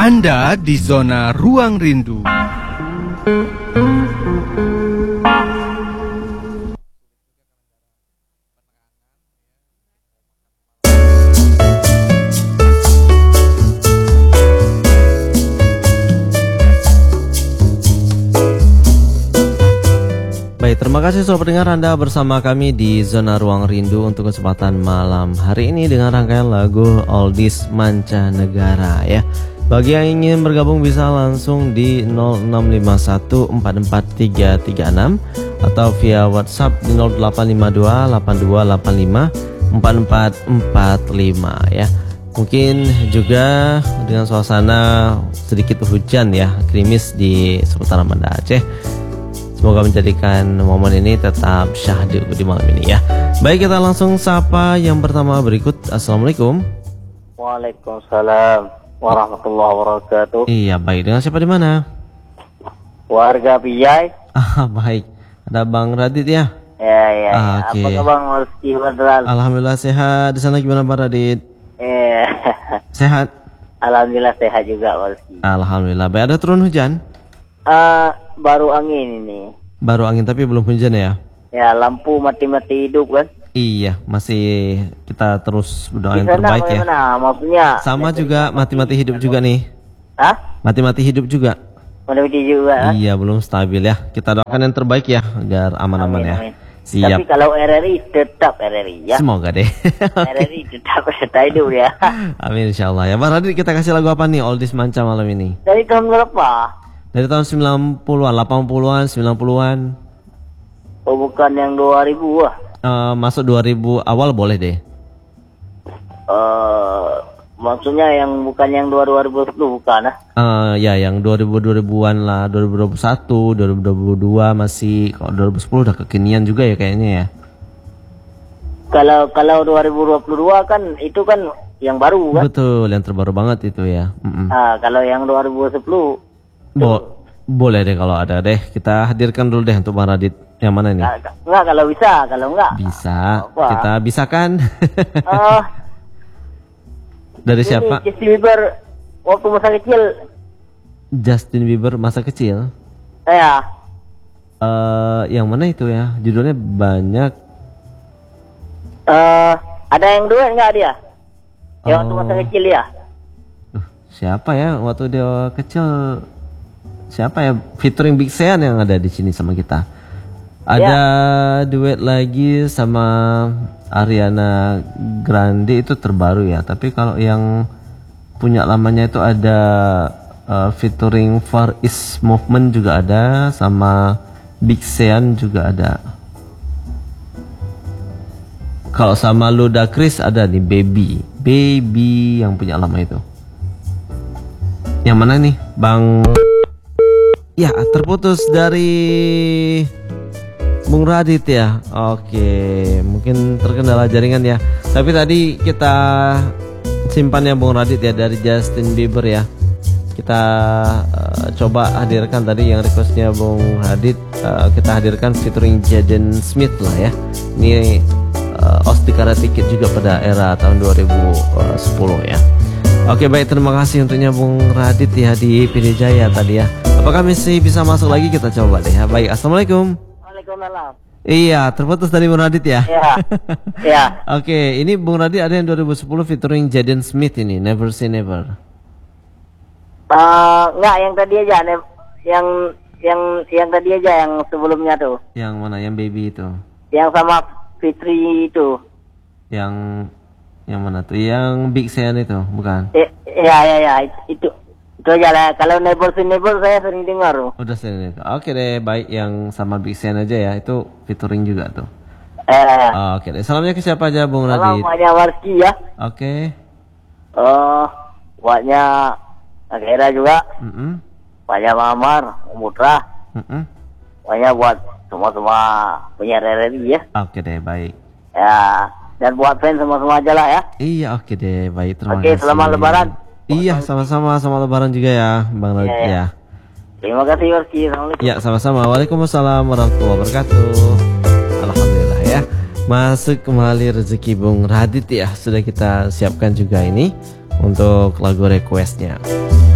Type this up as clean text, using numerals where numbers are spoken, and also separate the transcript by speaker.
Speaker 1: Anda di zona ruang rindu.
Speaker 2: Baik, terima kasih sudah pendengar, Anda bersama kami di Zona Ruang Rindu untuk kesempatan malam hari ini dengan rangkaian lagu Oldies Mancanegara ya. Bagi yang ingin bergabung bisa langsung di 0651443336 atau via WhatsApp di 085282854445 ya. Mungkin juga dengan suasana sedikit hujan ya, gerimis di seputaran Banda Aceh. Semoga menjadikan momen ini tetap syahdu di malam ini ya. Baik, kita langsung sapa yang pertama berikut. Assalamualaikum.
Speaker 3: Waalaikumsalam warahmatullahi wabarakatuh.
Speaker 2: Iya, baik. Dengan siapa di mana?
Speaker 3: Warga Piyai.
Speaker 2: Baik. Ada Bang Radit ya?
Speaker 3: Ya.
Speaker 2: Oke.
Speaker 3: Apa kabar Rizky Badral?
Speaker 2: Alhamdulillah sehat. Di sana gimana Pak Radit? Sehat.
Speaker 3: Alhamdulillah sehat juga Rizky.
Speaker 2: Alhamdulillah. Baik, ada turun hujan?
Speaker 3: Baru angin ini.
Speaker 2: Baru angin tapi belum hujan ya?
Speaker 3: Ya, lampu mati-mati hidup kan?
Speaker 2: Iya, masih kita terus berdoa yang
Speaker 3: Di sana
Speaker 2: terbaik ya.
Speaker 3: bagaimana? Maksudnya
Speaker 2: Sama juga mati-mati hidup juga nih.
Speaker 3: Hah?
Speaker 2: Mati-mati hidup juga.
Speaker 3: Mati-mati juga.
Speaker 2: Iya, belum stabil ya. Kita doakan yang terbaik ya, agar aman-aman ya.
Speaker 3: Amin.
Speaker 2: Siap.
Speaker 3: Tapi kalau RRI tetap RRI ya.
Speaker 2: Semoga deh.
Speaker 3: RRI tetap hidup ya.
Speaker 2: Amin insyaallah ya. Bang Radit, kita kasih lagu apa nih Oldies Manca malam ini?
Speaker 3: Dari tahun berapa?
Speaker 2: Dari tahun 90-an, 80-an, 90-an.
Speaker 3: Oh, bukan yang 2000 ah.
Speaker 2: Masuk 2000 awal boleh deh.
Speaker 3: Maksudnya yang bukan yang 2010 bukan ah?
Speaker 2: Ya yang 2000-2000-an lah, 2021, 2022 masih. Kalau 2010 udah kekinian juga ya kayaknya ya.
Speaker 3: Kalau 2022 kan itu kan yang baru kan?
Speaker 2: Betul, yang terbaru banget itu ya.
Speaker 3: Kalau yang 2010
Speaker 2: boleh deh kalau ada deh. Kita hadirkan dulu deh untuk Bang Radit. Yang mana nih?
Speaker 3: Enggak, kalau bisa, kalau enggak.
Speaker 2: Bisa.
Speaker 3: Apa?
Speaker 2: Kita bisa kan? Dari siapa?
Speaker 3: Justin Bieber waktu masa kecil.
Speaker 2: Justin Bieber masa kecil.
Speaker 3: Ya.
Speaker 2: Yang mana itu ya? Judulnya banyak.
Speaker 3: Ada yang duet enggak dia? Yang waktu masa kecil ya?
Speaker 2: Siapa ya waktu dia kecil? Siapa ya? Featuring Big Sean yang ada di sini sama kita. Ada duet lagi sama Ariana Grande, itu terbaru ya. Tapi kalau yang punya lamanya itu ada featuring Far East Movement juga ada, sama Big Sean juga ada. Kalau sama Ludacris ada nih Baby yang punya lama itu. Yang mana nih Bang? Ya, terputus dari Bung Radit ya. Oke, mungkin terkendala jaringan ya. Tapi tadi kita simpan ya Bung Radit ya, dari Justin Bieber ya. Kita coba hadirkan tadi yang requestnya Bung Radit. Kita hadirkan featuring Jaden Smith lah ya. Ini Ostikara Ticket juga pada era tahun 2010 ya. Oke, baik, terima kasih untuknya Bung Radit ya di PD Jaya tadi ya. Apakah masih bisa masuk lagi? Kita coba deh ya. Baik, assalamualaikum.
Speaker 3: Waalaikumsalam.
Speaker 2: Iya, terputus tadi Bung Radit ya.
Speaker 3: Iya.
Speaker 2: Oke, ini Bung Radit ada yang 2010 featuring Jaden Smith ini, Never Say Never.
Speaker 3: Enggak, yang tadi aja, yang tadi aja, yang sebelumnya tuh.
Speaker 2: Yang mana? Yang Baby itu.
Speaker 3: Yang sama Fitri itu.
Speaker 2: Yang mana tuh? Yang Big Sean itu, bukan?
Speaker 3: Ya, itu aja lah. Kalau Never Say Never saya sering dengar.
Speaker 2: Udah sering itu. Oke deh, baik, yang sama Big Sean aja ya, itu featuring juga tuh. Oke deh. Salamnya ke siapa aja Bung Radit?
Speaker 3: Salamnya Warski ya.
Speaker 2: Oke.
Speaker 3: Buatnya Akhirnya juga. Buatnya Mamar, Mutra. Buatnya buat semua punya RRI ya.
Speaker 2: Oke deh, baik.
Speaker 3: Ya, dan buat fans semua aja lah ya.
Speaker 2: Iya, oke deh, baik, terima kasih.
Speaker 3: Oke, selamat Lebaran.
Speaker 2: Iya, sama-sama, selamat Lebaran juga ya, Bang Radit ya.
Speaker 3: Terima kasih Warski. Assalamualaikum.
Speaker 2: Ya, sama-sama. Waalaikumsalam warahmatullahi wabarakatuh. Alhamdulillah ya. Masuk kembali rezeki Bung Radit ya. Sudah kita siapkan juga ini untuk lagu requestnya.